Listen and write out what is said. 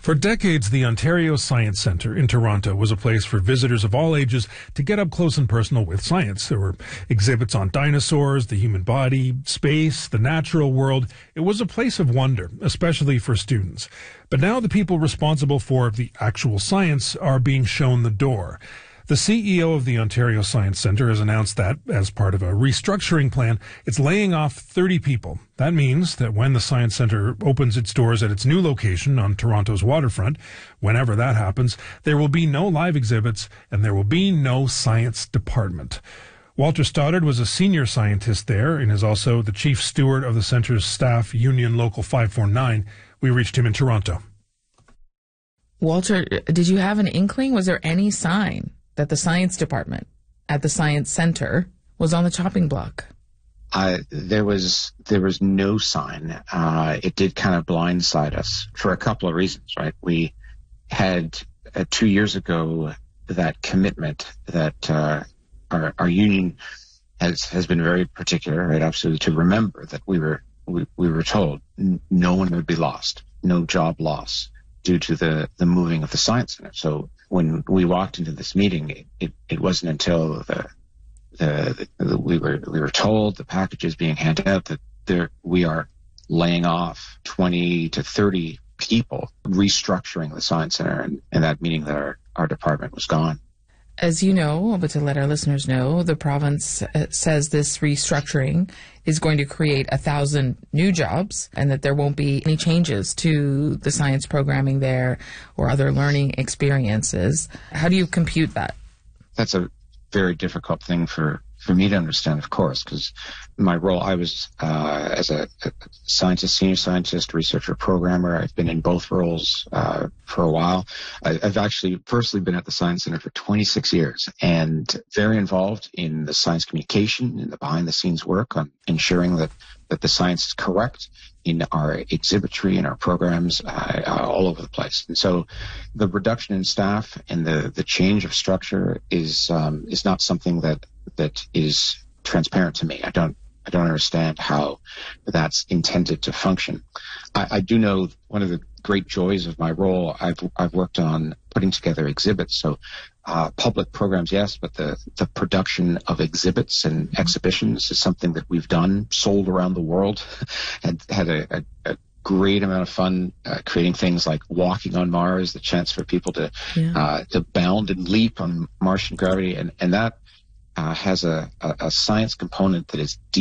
For decades, the Ontario Science Centre in Toronto was a place for visitors of all ages to get up close and personal with science. There were exhibits on dinosaurs, the human body, space, the natural world. It was a place of wonder, especially for students. But now the people responsible for the actual science are being shown the door. The CEO of the Ontario Science Centre has announced that, as part of a restructuring plan, it's laying off 30 people. That means that when the Science Centre opens its doors at its new location on Toronto's waterfront, whenever that happens, there will be no live exhibits and there will be no science department. Walter Stoddard was a senior scientist there and is also the chief steward of the centre's staff union Local 549. We reached him in Toronto. Walter, did you have an inkling? Was there any sign that the science department at the Science Centre was on the chopping block? There was no sign. It did kind of blindside us for a couple of reasons, right? We had 2 years ago that commitment that our union has been very particular, right? Absolutely, to remember that we were told no one would be lost, no job loss due to the moving of the Science Centre. So when we walked into this meeting, it wasn't until we were told the packages being handed out that we are laying off 20 to 30 people, restructuring the Science Centre, and that meaning that our department was gone. As you know, but to let our listeners know, the province says this restructuring is going to create 1,000 new jobs and that there won't be any changes to the science programming there or other learning experiences. How do you compute that? That's a very difficult thing for me to understand, of course, because my role, I was as a scientist, senior scientist, researcher, programmer. I've been in both roles for a while. I've actually personally been at the Science Centre for 26 years and very involved in the science communication and the behind-the-scenes work on ensuring that the science is correct in our exhibitry and our programs all over the place. And so the reduction in staff and the change of structure is not something that is transparent to me. I don't understand how that's intended to function. I do know one of the great joys of my role, I've worked on putting together exhibits. So public programs, yes, but the production of exhibits and exhibitions is something that we've done, sold around the world, and had a great amount of fun creating things like Walking on Mars, the chance for people to bound and leap on Martian gravity, and that has a science component that is deep.